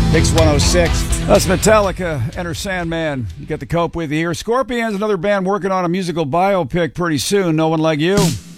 Mix 106. That's Metallica, Enter Sandman. You got the Cope with you here. Scorpions, another band working on a musical biopic pretty soon. No One Like You.